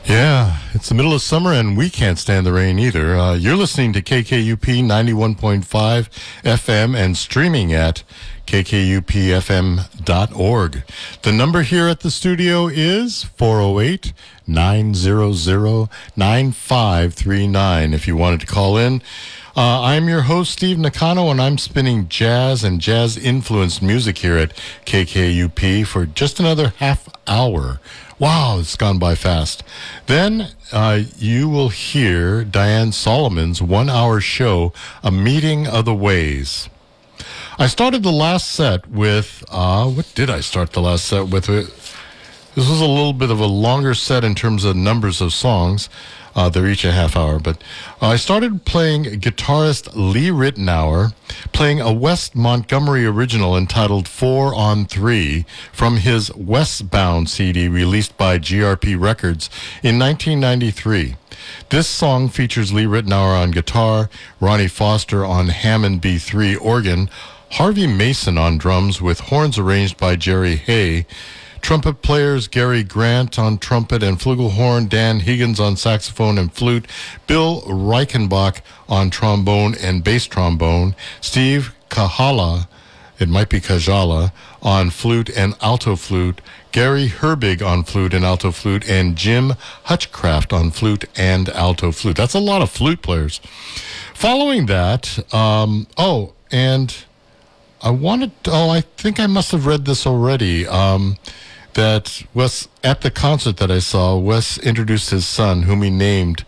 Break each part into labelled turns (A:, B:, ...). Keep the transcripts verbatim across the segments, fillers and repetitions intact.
A: Yeah, it's the middle of summer and we can't stand the rain either. Uh, you're listening to K K U P ninety-one point five F M and streaming at K K U P F M dot org. The number here at the studio is four oh eight, nine hundred, nine five three nine if you wanted to call in. Uh, I'm your host, Steve Nakano, and I'm spinning jazz and jazz-influenced music here at K K U P for just another half hour. Wow, it's gone by fast. Then uh, you will hear Diane Solomon's one-hour show, A Meeting of the Ways. I started the last set with, uh, what did I start the last set with? This was a little bit of a longer set in terms of numbers of songs. Uh, they're each a half hour, but uh, I started playing guitarist Lee Ritenour, playing a Wes Montgomery original entitled Four on Three from his Westbound C D released by G R P Records in nineteen ninety-three. This song features Lee Ritenour on guitar, Ronnie Foster on Hammond B three organ, Harvey Mason on drums with horns arranged by Jerry Hay, trumpet players Gary Grant on trumpet and flugelhorn, Dan Higgins on saxophone and flute, Bill Reichenbach on trombone and bass trombone, Steve Kahala, it might be Kajala, on flute and alto flute, Gary Herbig on flute and alto flute, and Jim Hutchcraft on flute and alto flute. That's a lot of flute players. Following that, um, oh, and I wanted, oh, I think I must have read this already, um, that Wes, at the concert that I saw, Wes introduced his son, whom he named,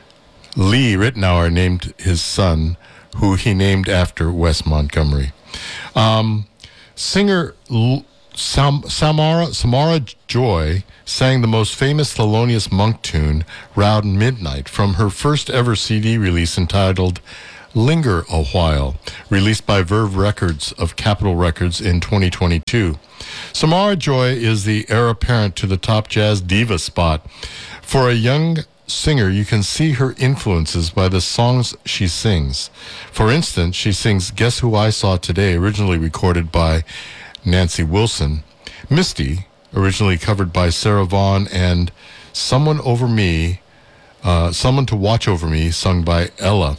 A: Lee Ritenour named his son, who he named after Wes Montgomery. Um, singer L- Sam- Samara, Samara Joy sang the most famous Thelonious Monk tune, Round Midnight, from her first ever C D release entitled Linger a While, released by Verve Records of Capitol Records in twenty twenty-two. Samara Joy is the heir apparent to the top jazz diva spot. For a young singer, you can see her influences by the songs she sings. For instance, she sings Guess Who I Saw Today, originally recorded by Nancy Wilson, Misty, originally covered by Sarah Vaughan, and Someone Over Me, uh, Someone to Watch Over Me, sung by Ella.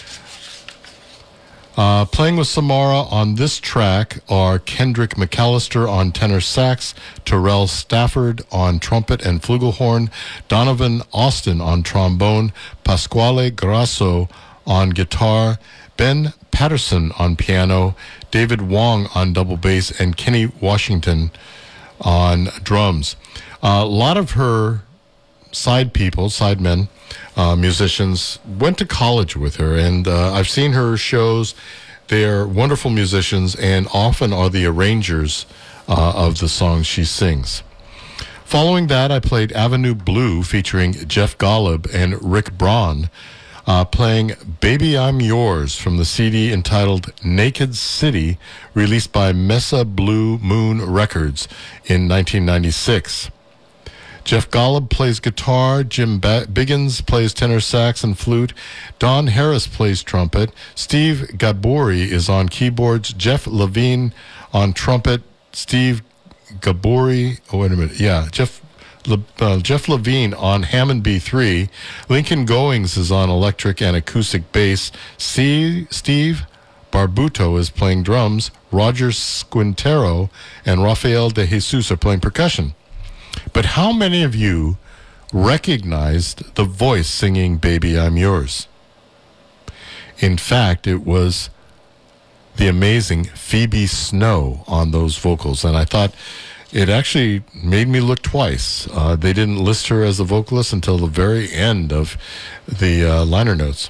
A: Uh, playing with Samara on this track are Kendrick McAllister on tenor sax, Terrell Stafford on trumpet and flugelhorn, Donovan Austin on trombone, Pasquale Grasso on guitar, Ben Patterson on piano, David Wong on double bass, and Kenny Washington on drums. Uh, a lot of her side people, side men, Uh, musicians went to college with her, and uh, I've seen her shows. They're wonderful musicians and often are the arrangers uh, of the songs she sings. Following that, I played Avenue Blue featuring Jeff Golub and Rick Braun, uh, playing Baby I'm Yours from the C D entitled Naked City, released by Mesa Blue Moon Records in nineteen ninety-six. Jeff Golub plays guitar, Jim ba- Biggins plays tenor sax and flute, Don Harris plays trumpet, Steve Gabori is on keyboards, Jeff Levine on trumpet, Steve Gabori, oh wait a minute, yeah, Jeff Le- uh, Jeff Levine on Hammond B three, Lincoln Goings is on electric and acoustic bass, C- Steve Barbuto is playing drums, Roger Squintero and Rafael de Jesus are playing percussion. But how many of you recognized the voice singing Baby I'm Yours? In fact, it was the amazing Phoebe Snow on those vocals, and I thought it actually made me look twice. Uh, they didn't list her as a vocalist until the very end of the uh, liner notes.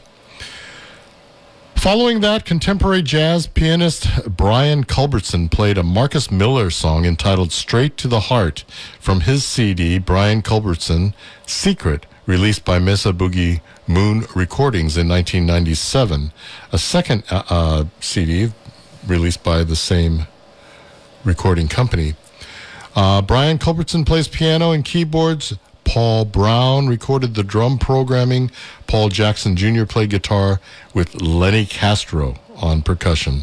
A: Following that, contemporary jazz pianist Brian Culbertson played a Marcus Miller song entitled Straight to the Heart from his C D, Brian Culbertson, Secret, released by Mesa Boogie Moon Recordings in nineteen ninety-seven. A second uh, uh, C D released by the same recording company. Uh, Brian Culbertson plays piano and keyboards. Paul Brown recorded the drum programming. Paul Jackson Junior played guitar with Lenny Castro on percussion.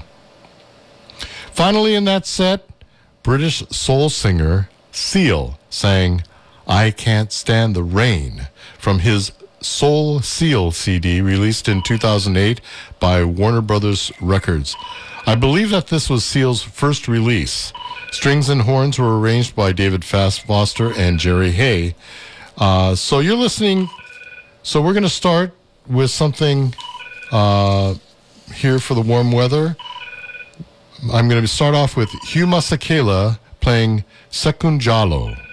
A: Finally in that set, British soul singer Seal sang I Can't Stand the Rain from his Soul Seal C D released in two thousand eight by Warner Brothers Records. I believe that this was Seal's first release. Strings and horns were arranged by David Fast Foster and Jerry Hay. Uh, so you're listening. So we're going to start with something uh, here for the warm weather. I'm going to start off with Hugh Masekela playing Sekunjalo.